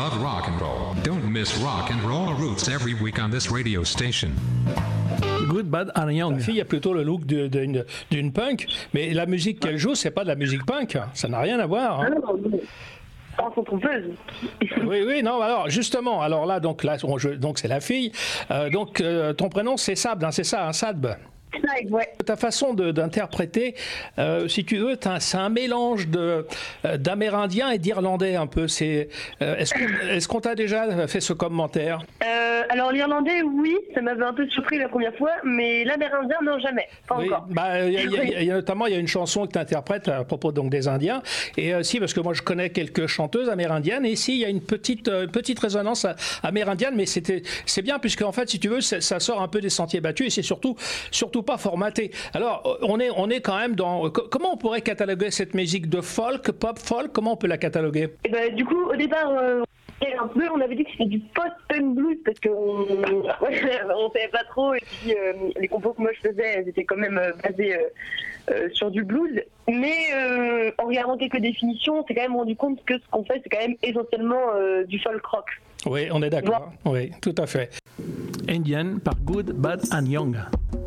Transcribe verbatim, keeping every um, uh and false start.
love rock and roll. Don't miss rock and roll roots every week on this radio station. Good, Bad and Young. La fille a plutôt le look de, de, d'une, d'une punk, mais la musique qu'elle joue, c'est pas de la musique punk. Ça n'a rien à voir. Hein. Ah non, non. Sont trompeuses. Oui, oui, non, alors justement, alors là, donc là, on, je, donc c'est la fille. Euh, donc euh, ton prénom c'est Sabd, hein, c'est ça, hein, Sabd. Ouais. Ta façon de, d'interpréter, euh, si tu veux, c'est un mélange de, euh, d'amérindien et d'irlandais un peu. C'est, euh, est-ce, qu'on, est-ce qu'on t'a déjà fait ce commentaire ? euh, Alors l'irlandais, oui, ça m'avait un peu surpris la première fois, mais l'amérindien, non, jamais, pas oui, encore. Bah, y a, y a, y a, notamment, il y a une chanson que tu interprètes à propos donc des Indiens. Et euh, si, parce que moi je connais quelques chanteuses amérindiennes, et ici il y a une petite, euh, petite résonance amérindienne, mais c'était, c'est bien, puisque en fait, si tu veux, ça sort un peu des sentiers battus, et c'est surtout, surtout pas formaté. Alors, on est, on est quand même dans... Comment on pourrait cataloguer cette musique de folk, pop folk ? Comment on peut la cataloguer ? Et ben, du coup, au départ, euh, un peu, on avait dit que c'était du post-punk blues, parce qu'on on savait pas trop, et puis euh, les compos que moi je faisais, elles étaient quand même euh, basées euh, euh, sur du blues. Mais euh, en regardant quelques définitions, on s'est quand même rendu compte que ce qu'on fait, c'est quand même essentiellement euh, du folk rock. Oui, on est d'accord. Ouais. Oui, tout à fait. Indian par Good, Bad and Young.